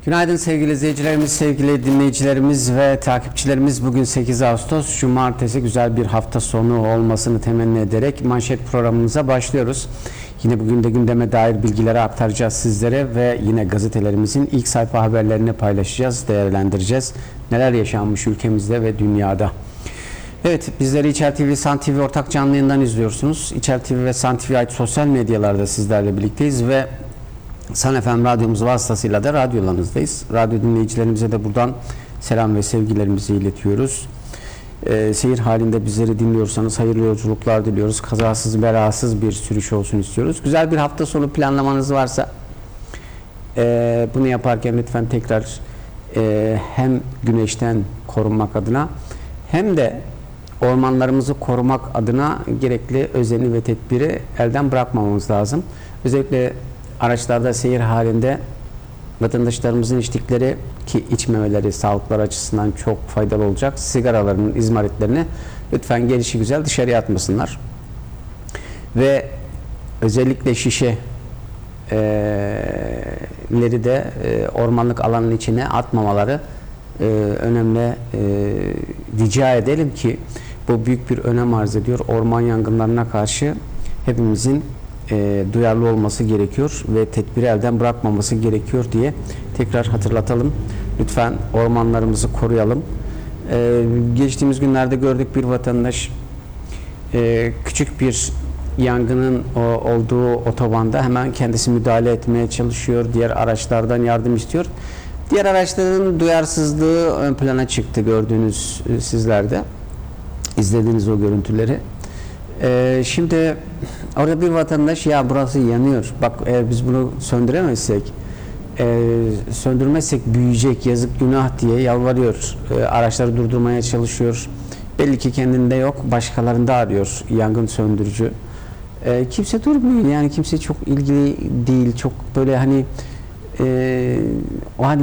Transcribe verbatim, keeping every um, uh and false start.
Günaydın sevgili izleyicilerimiz, sevgili dinleyicilerimiz ve takipçilerimiz. Bugün sekiz Ağustos Cumartesi, güzel bir hafta sonu olmasını temenni ederek manşet programımıza başlıyoruz. Yine bugün de gündeme dair bilgileri aktaracağız sizlere ve yine gazetelerimizin ilk sayfa haberlerini paylaşacağız, değerlendireceğiz. Neler yaşanmış ülkemizde ve dünyada. Evet, bizleri İçer T V, San T V ortak canlı yayından izliyorsunuz. İçer T V ve San T V'ye ait sosyal medyalarda sizlerle birlikteyiz ve San F M radyomuz vasıtasıyla da radyolarınızdayız. Radyo dinleyicilerimize de buradan selam ve sevgilerimizi iletiyoruz. Ee, seyir halinde bizleri dinliyorsanız hayırlı yolculuklar diliyoruz. Kazasız belasız bir sürüş olsun istiyoruz. Güzel bir hafta sonu planlamanız varsa e, bunu yaparken lütfen tekrar e, hem güneşten korunmak adına hem de ormanlarımızı korumak adına gerekli özeni ve tedbiri elden bırakmamamız lazım. Özellikle araçlarda seyir halinde vatandaşlarımızın içtikleri, ki içmemeleri sağlıkları açısından çok faydalı olacak, sigaralarının izmaritlerini lütfen gelişigüzel dışarıya atmasınlar. Ve özellikle şişeleri de e, ormanlık alanın içine atmamaları e, önemli. E, rica edelim ki bu büyük bir önem arz ediyor. Orman yangınlarına karşı hepimizin E, duyarlı olması gerekiyor ve tedbiri elden bırakmaması gerekiyor diye tekrar hatırlatalım. Lütfen ormanlarımızı koruyalım. E, geçtiğimiz günlerde gördük, bir vatandaş e, küçük bir yangının o, olduğu otobanda hemen kendisi müdahale etmeye çalışıyor. Diğer araçlardan yardım istiyor. Diğer araçların duyarsızlığı ön plana çıktı, gördüğünüz e, sizler de izlediğiniz o görüntüleri. Ee, şimdi orada bir vatandaş, ya burası yanıyor, bak eğer biz bunu söndüremezsek e, söndürmezsek büyüyecek, yazık günah diye yalvarıyor. E, araçları durdurmaya çalışıyor. Belli ki kendinde yok, başkalarında arıyor yangın söndürücü. E, kimse durmuyor, yani kimse çok ilgili değil, çok böyle hani e, o halde